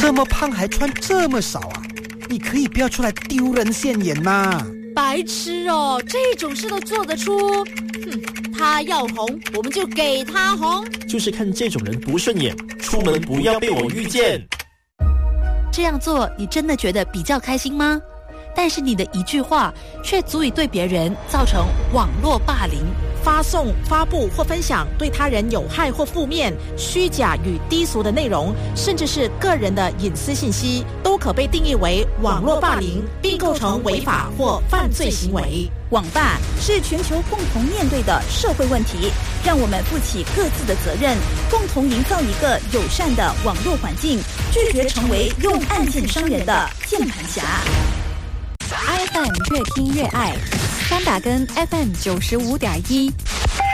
这么胖还穿这么少啊？你可以不要出来丢人现眼吗？ 白痴哦，这种事都做得出。他要红，我们就给他红。 就是看这种人不顺眼，出门不要被我遇见。 这样做，你真的觉得比较开心吗？但是你的一句话，却足以对别人造成网络霸凌。 发送、发布或分享对他人有害或负面、虚假与低俗的内容，甚至是个人的隐私信息，都可被定义为网络霸凌，并构成违法或犯罪行为。 网霸是全球共同面对的社会问题，让我们负起各自的责任，共同营造一个友善的网络环境，拒绝成为用案件伤人的键盘侠。 FM 越听越爱，3把根 FM 95.1。